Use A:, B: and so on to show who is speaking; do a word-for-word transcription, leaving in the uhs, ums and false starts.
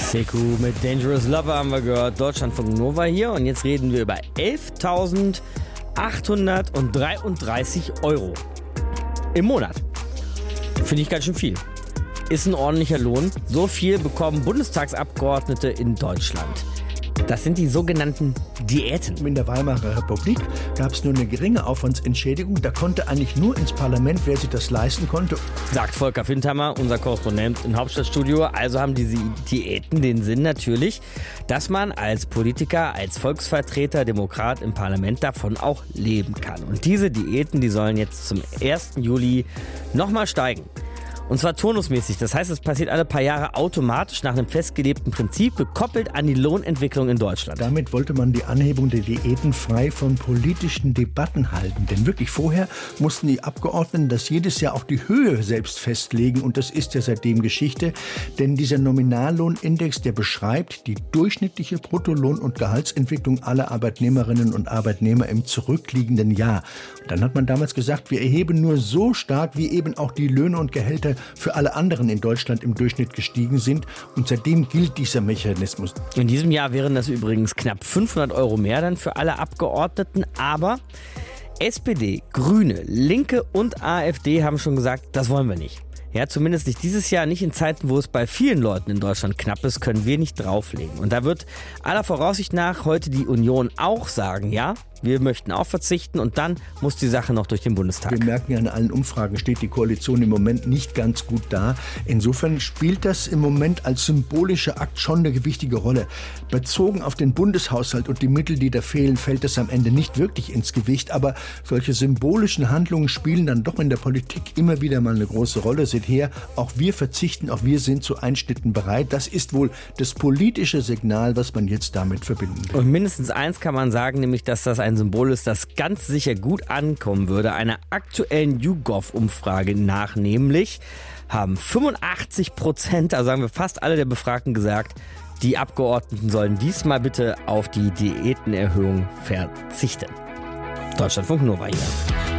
A: Seku mit Dangerous Lover haben wir gehört. Deutschlandfunk Nova hier. Und jetzt reden wir über elftausendachthundertdreiunddreißig Euro im Monat. Finde ich ganz schön viel. Ist ein ordentlicher Lohn. So viel bekommen Bundestagsabgeordnete in Deutschland. Das sind die sogenannten Diäten.
B: In der Weimarer Republik gab es nur eine geringe Aufwandsentschädigung. Da konnte eigentlich nur ins Parlament, wer sich das leisten konnte.
A: Sagt Volker Findhammer, unser Korrespondent im Hauptstadtstudio. Also haben diese Diäten den Sinn natürlich, dass man als Politiker, als Volksvertreter, Demokrat im Parlament davon auch leben kann. Und diese Diäten, die sollen jetzt zum ersten Juli nochmal steigen. Und zwar turnusmäßig. Das heißt, es passiert alle paar Jahre automatisch nach einem festgelegten Prinzip, gekoppelt an die Lohnentwicklung in Deutschland.
B: Damit wollte man die Anhebung der Diäten frei von politischen Debatten halten. Denn wirklich vorher mussten die Abgeordneten das jedes Jahr auch die Höhe selbst festlegen. Und das ist ja seitdem Geschichte. Denn dieser Nominallohnindex, der beschreibt die durchschnittliche Bruttolohn- und Gehaltsentwicklung aller Arbeitnehmerinnen und Arbeitnehmer im zurückliegenden Jahr. Und dann hat man damals gesagt, wir erheben nur so stark, wie eben auch die Löhne und Gehälter für alle anderen in Deutschland im Durchschnitt gestiegen sind. Und seitdem gilt dieser Mechanismus.
A: In diesem Jahr wären das übrigens knapp fünfhundert Euro mehr dann für alle Abgeordneten. Aber S P D, Grüne, Linke und AfD haben schon gesagt, das wollen wir nicht. Ja, zumindest nicht dieses Jahr, nicht in Zeiten, wo es bei vielen Leuten in Deutschland knapp ist, können wir nicht drauflegen. Und da wird aller Voraussicht nach heute die Union auch sagen, ja, wir möchten auch verzichten und dann muss die Sache noch durch den Bundestag.
B: Wir merken ja, in allen Umfragen steht die Koalition im Moment nicht ganz gut da. Insofern spielt das im Moment als symbolischer Akt schon eine gewichtige Rolle. Bezogen auf den Bundeshaushalt und die Mittel, die da fehlen, fällt das am Ende nicht wirklich ins Gewicht. Aber solche symbolischen Handlungen spielen dann doch in der Politik immer wieder mal eine große Rolle. Seht her, auch wir verzichten, auch wir sind zu Einschnitten bereit. Das ist wohl das politische Signal, was man jetzt damit verbinden will.
A: Und mindestens eins kann man sagen, nämlich, dass das ein Symbol ist, das ganz sicher gut ankommen würde. Einer aktuellen YouGov-Umfrage nach nämlich haben fünfundachtzig Prozent, also sagen wir fast alle der Befragten gesagt, die Abgeordneten sollen diesmal bitte auf die Diätenerhöhung verzichten. Deutschlandfunk Nova hier.